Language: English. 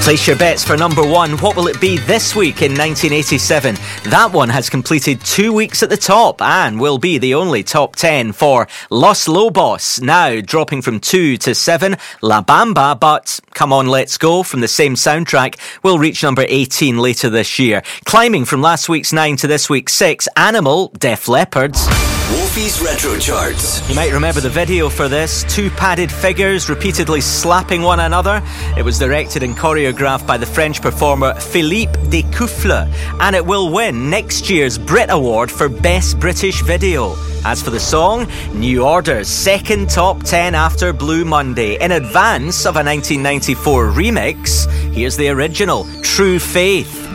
Place your bets for number one. What will it be this week in 1987? That one has completed 2 weeks at the top and will be the only top 10 for Los Lobos. Now dropping from 2 to 7, La Bamba, but Come On Let's Go from the same soundtrack will reach number 18 later this year. Climbing from last week's 9 to this week's 6, Animal, Def Leppard. Wolfie's Retro Charts. You might remember the video for this. Two padded figures repeatedly slapping one another. It was directed and choreographed by the French performer Philippe Descouffles, and it will win next year's Brit Award for Best British Video. As for the song, New Order's second top 10 after Blue Monday. In advance of a 1994 remix, here's the original, True Faith.